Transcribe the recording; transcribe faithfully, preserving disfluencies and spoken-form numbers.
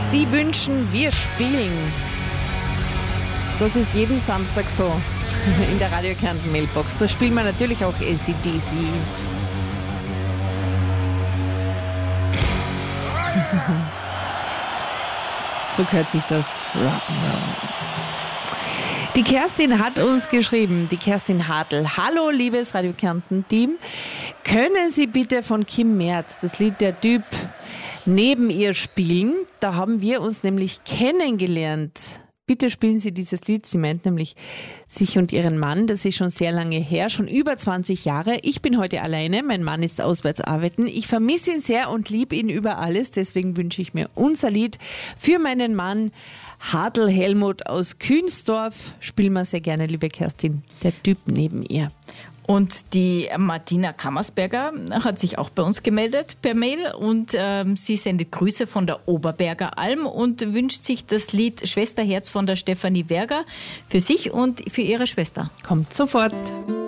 Sie wünschen, wir spielen. Das ist jeden Samstag so in der Radio Kärnten Mailbox. Da spielen wir natürlich auch A C D C. So gehört sich das. Die Kerstin hat uns geschrieben, die Kerstin Hartl. Hallo, liebes Radio Kärnten-Team. Können Sie bitte von Kim Merz das Lied Der Typ neben ihr spielen? Da haben wir uns nämlich kennengelernt. Bitte spielen Sie dieses Lied. Sie meint nämlich sich und ihren Mann. Das ist schon sehr lange her, schon über zwanzig Jahre. Ich bin heute alleine. Mein Mann ist auswärts arbeiten. Ich vermisse ihn sehr und liebe ihn über alles. Deswegen wünsche ich mir unser Lied für meinen Mann Hartl Helmut aus Kühnsdorf. Spielen wir sehr gerne, liebe Kerstin. Der Typ neben ihr. Und die Martina Kammersberger hat sich auch bei uns gemeldet per Mail und ähm, sie sendet Grüße von der Oberberger Alm und wünscht sich das Lied Schwesterherz von der Stefanie Berger für sich und für ihre Schwester. Kommt sofort.